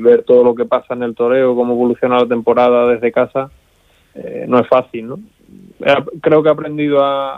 ver todo lo que pasa en el toreo, cómo evoluciona la temporada desde casa, no es fácil, ¿no? Creo que he aprendido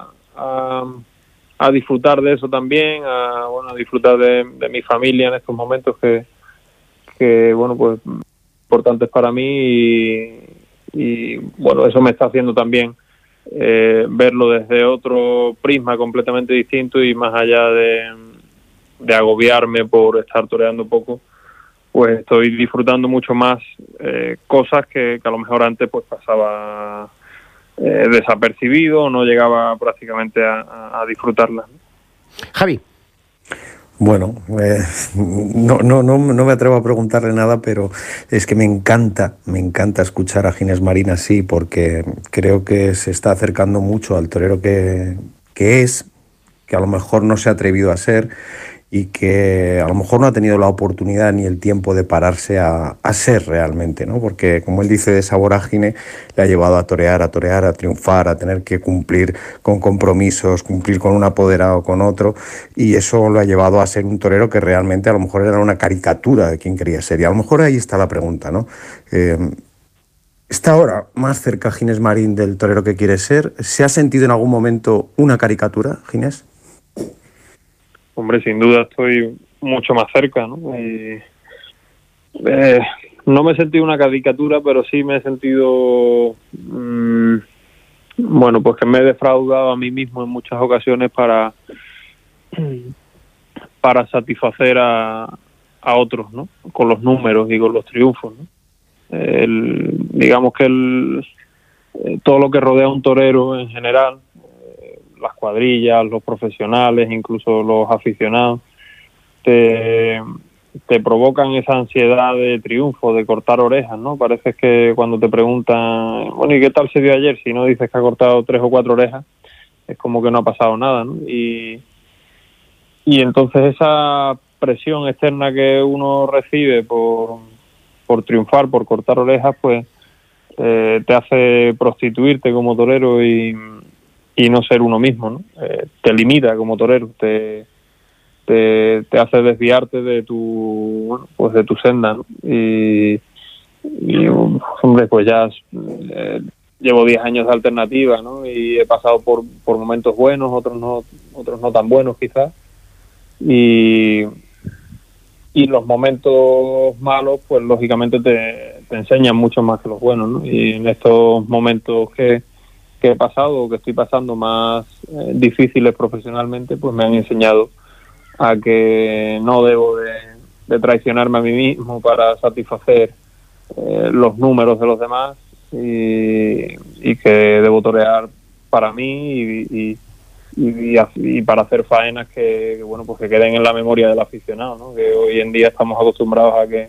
a disfrutar de eso también, a disfrutar de mi familia en estos momentos que bueno, pues importantes para mí y bueno, eso me está haciendo también verlo desde otro prisma completamente distinto y más allá de agobiarme por estar toreando poco, pues estoy disfrutando mucho más cosas que a lo mejor antes pues pasaba desapercibido o no llegaba prácticamente a disfrutarlas. Javi. Bueno, no me atrevo a preguntarle nada, pero es que me encanta escuchar a Ginés Marín así, porque creo que se está acercando mucho al torero que es, que a lo mejor no se ha atrevido a ser y que a lo mejor no ha tenido la oportunidad ni el tiempo de pararse a ser realmente, ¿no? Porque, como él dice, de esa vorágine le ha llevado a torear, a triunfar, a tener que cumplir con compromisos, cumplir con un apoderado, con otro, y eso lo ha llevado a ser un torero que realmente a lo mejor era una caricatura de quien quería ser. Y a lo mejor ahí está la pregunta, ¿no? ¿Está ahora más cerca Ginés Marín del torero que quiere ser? ¿Se ha sentido en algún momento una caricatura, Ginés? Hombre, sin duda estoy mucho más cerca, ¿no? No me he sentido una caricatura, pero sí me he sentido, bueno, pues que me he defraudado a mí mismo en muchas ocasiones para satisfacer a otros, ¿no? Con los números y con los triunfos, ¿no? Digamos que todo lo que rodea a un torero en general, las cuadrillas, los profesionales, incluso los aficionados, te provocan esa ansiedad de triunfo, de cortar orejas, ¿no? Parece que cuando te preguntan, bueno, ¿y qué tal se dio ayer? Si no dices que ha cortado 3 o 4 orejas, es como que no ha pasado nada, ¿no? Y entonces esa presión externa que uno recibe por triunfar, por cortar orejas, pues te hace prostituirte como torero y no ser uno mismo, ¿no? Te limita como torero, te hace desviarte de tu senda, ¿no? Y hombre, pues ya llevo 10 años de alternativa, ¿no? Y he pasado por momentos buenos, otros no tan buenos quizás, y los momentos malos pues lógicamente te enseñan mucho más que los buenos, ¿no? Y en estos momentos que he pasado o que estoy pasando más difíciles profesionalmente, pues me han enseñado a que no debo de traicionarme a mí mismo para satisfacer los números de los demás y que debo torear para mí y para hacer faenas que bueno, pues que queden en la memoria del aficionado, ¿no? Que hoy en día estamos acostumbrados a que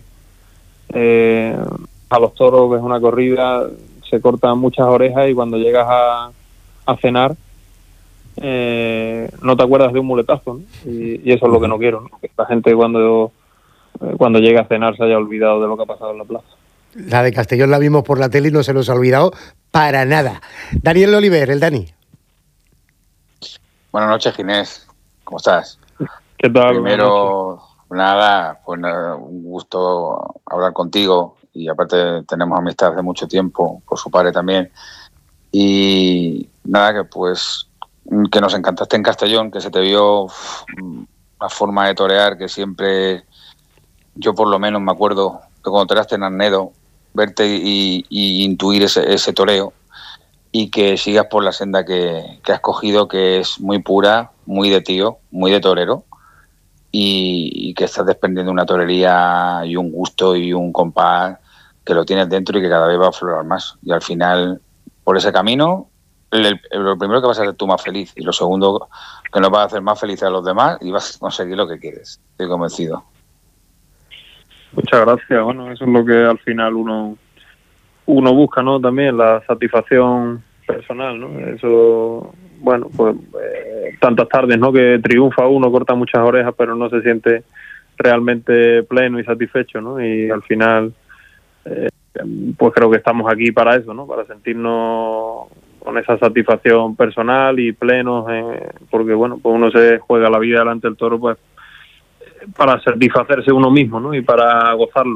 a los toros, que es una corrida, se cortan muchas orejas y cuando llegas a cenar no te acuerdas de un muletazo, ¿no? Y eso es lo que no quiero, ¿no? Que la gente cuando llegue a cenar se haya olvidado de lo que ha pasado en la plaza. La de Castellón la vimos por la tele y no se nos ha olvidado para nada. Daniel Oliver, el Dani. Buenas noches, Ginés. ¿Cómo estás? ¿Qué tal? Primero, nada, pues un gusto hablar contigo y aparte tenemos amistad de mucho tiempo, por su padre también. Y nada, que pues que nos encantaste en Castellón, que se te vio una forma de torear que siempre, yo por lo menos me acuerdo de cuando toreaste en Arnedo, verte y intuir ese toreo y que sigas por la senda que has cogido, que es muy pura, muy de tío, muy de torero y que estás desprendiendo una torería y un gusto y un compás que lo tienes dentro y que cada vez va a aflorar más. Y al final, por ese camino, lo primero que vas a ser tú más feliz y lo segundo que nos vas a hacer más feliz a los demás y vas a conseguir lo que quieres. Estoy convencido. Muchas gracias. Bueno, eso es lo que al final uno busca, ¿no? También la satisfacción personal, ¿no? Eso, bueno, pues tantas tardes, ¿no? Que triunfa uno, corta muchas orejas, pero no se siente realmente pleno y satisfecho, ¿no? Y al final, pues creo que estamos aquí para eso, ¿no? Para sentirnos con esa satisfacción personal y plenos, porque bueno, pues uno se juega la vida delante del toro, pues para satisfacerse uno mismo, ¿no? Y para gozarlo.